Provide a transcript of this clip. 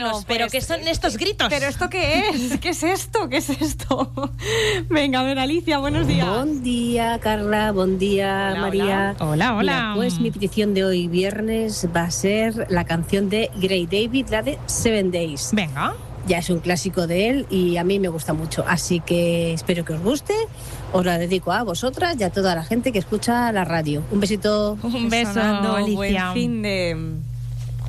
gritos, pero ¿qué son estos gritos? ¿Pero esto qué es? ¿Qué es esto? ¿Qué es esto? Venga, a ver, Alicia, buenos días. Buen día, Carla, buen día, Hola, María. Hola, hola. Mira, pues mi petición de hoy viernes va a ser la canción de Gray David, la de 7 Days. Venga. Ya es un clásico de él y a mí me gusta mucho, así que espero que os guste. Os la dedico a vosotras y a toda la gente que escucha la radio. Un besito. Un beso, Sonando, Alicia. buen fin de...